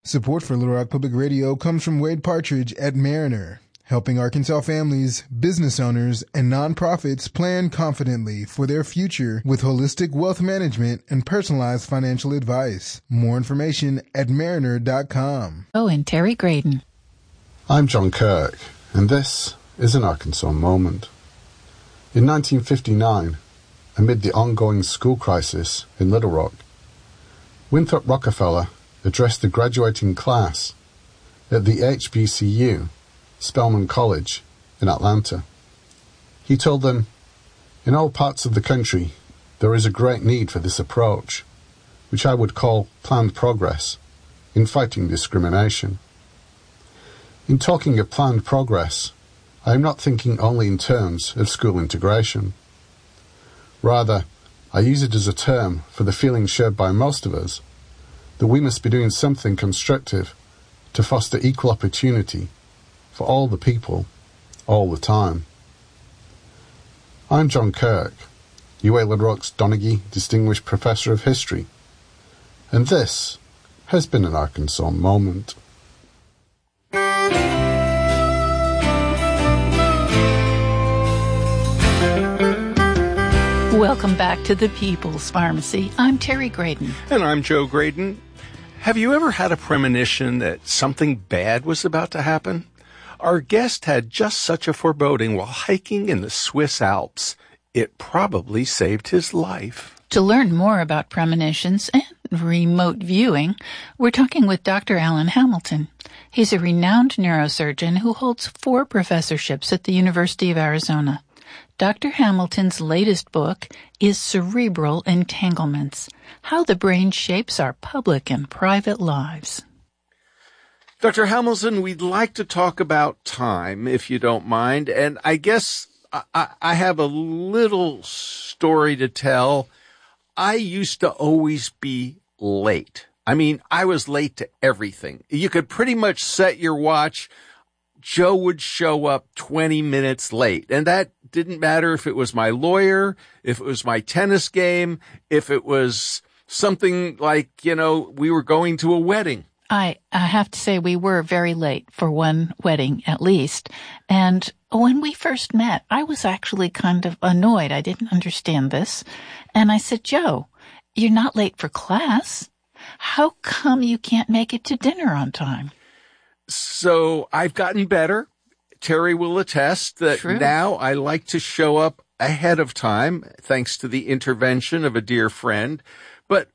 Support for Little Rock Public Radio comes from Wade Partridge at Mariner, helping Arkansas families, business owners, and nonprofits plan confidently for their future with holistic wealth management and personalized financial advice. More information at mariner.com. Oh, and Terry Graydon. I'm John Kirk, and this is an Arkansas Moment. In 1959, amid the ongoing school crisis in Little Rock, Winthrop Rockefeller addressed the graduating class at the HBCU, Spelman College, in Atlanta. He told them, "In all parts of the country, there is a great need for this approach, which I would call planned progress, in fighting discrimination. In talking of planned progress, I am not thinking only in terms of school integration. Rather, I use it as a term for the feeling shared by most of us that we must be doing something constructive to foster equal opportunity for all the people, all the time." I'm John Kirk, UA Little Rock's Donaghy Distinguished Professor of History, and this has been an Arkansas Moment. Welcome back to the People's Pharmacy. I'm Terry Graydon. And I'm Joe Graydon. Have you ever had a premonition that something bad was about to happen? Our guest had just such a foreboding while hiking in the Swiss Alps. It probably saved his life. To learn more about premonitions and remote viewing, we're talking with Dr. Alan Hamilton. He's a renowned neurosurgeon who holds 4 professorships at the University of Arizona. Dr. Hamilton's latest book is Cerebral Entanglements, How the Brain Shapes Our Public and Private Lives. Dr. Hamilton, we'd like to talk about time, if you don't mind. And I guess I have a little story to tell. I used to always be late. I mean, I was late to everything. You could pretty much set your watch. Joe would show up 20 minutes late. And that didn't matter if it was my lawyer, if it was my tennis game, if it was something like, we were going to a wedding. I have to say we were very late for one wedding at least. And when we first met, I was actually kind of annoyed. I didn't understand this. And I said, "Joe, you're not late for class. How come you can't make it to dinner on time?" So I've gotten better. Terry will attest that True. Now I like to show up ahead of time, thanks to the intervention of a dear friend. But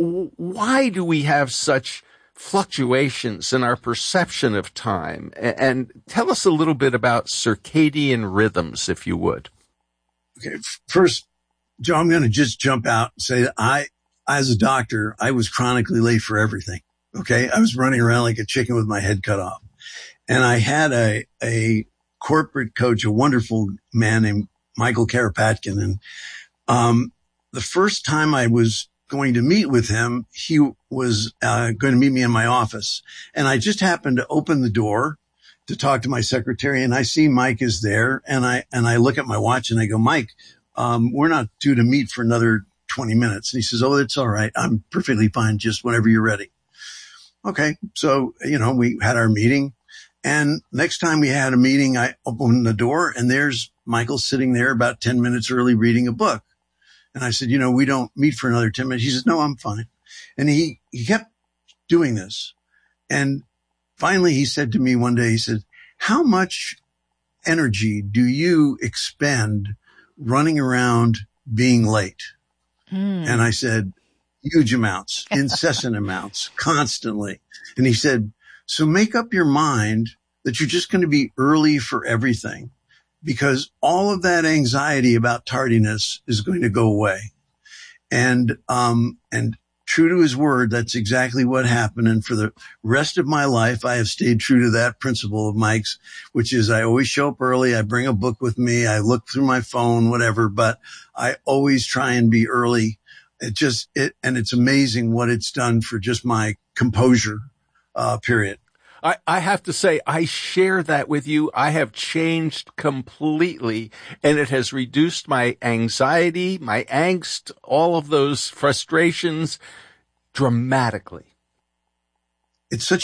why do we have such fluctuations in our perception of time? And tell us a little bit about circadian rhythms, if you would. Okay, first, Joe, I'm going to just jump out and say that as a doctor, I was chronically late for everything. Okay. I was running around like a chicken with my head cut off. And I had a corporate coach, a wonderful man named Michael Karapatkin. And, the first time I was going to meet with him, he was, going to meet me in my office. And I just happened to open the door to talk to my secretary, and I see Mike is there. And I look at my watch and I go, "Mike, we're not due to meet for another 20 minutes. And he says, "Oh, it's all right. I'm perfectly fine. Just whenever you're ready." Okay. So, we had our meeting, and next time we had a meeting, I opened the door and there's Michael sitting there about 10 minutes early reading a book. And I said, "We don't meet for another 10 minutes. He says, "No, I'm fine." And he kept doing this. And finally he said to me one day, he said, "How much energy do you expend running around being late?" And I said, "Huge amounts, incessant amounts, constantly." And he said, "So make up your mind that you're just going to be early for everything, because all of that anxiety about tardiness is going to go away." And true to his word, that's exactly what happened. And for the rest of my life, I have stayed true to that principle of Mike's, which is I always show up early. I bring a book with me. I look through my phone, whatever, but I always try and be early. And it's amazing what it's done for just my composure, period. I have to say, I share that with you. I have changed completely, and it has reduced my anxiety, my angst, all of those frustrations dramatically. It's such